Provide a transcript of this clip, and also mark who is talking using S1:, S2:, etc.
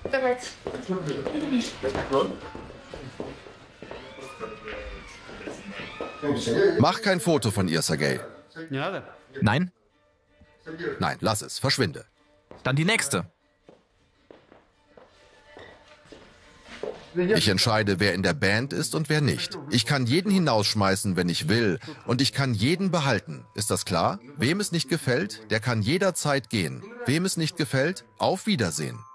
S1: Mach kein Foto von ihr, Sergej.
S2: Nein?
S1: Nein, lass es. Verschwinde.
S2: Dann die nächste.
S1: Ich entscheide, wer in der Band ist und wer nicht. Ich kann jeden hinausschmeißen, wenn ich will. Und ich kann jeden behalten. Ist das klar? Wem es nicht gefällt, der kann jederzeit gehen. Wem es nicht gefällt, auf Wiedersehen.